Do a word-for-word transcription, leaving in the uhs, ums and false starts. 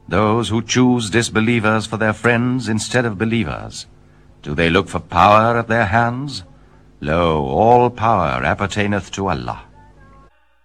those who choose disbelievers for their friends instead of believers, do they look for power at their hands? Lo, all power appertaineth to Allah.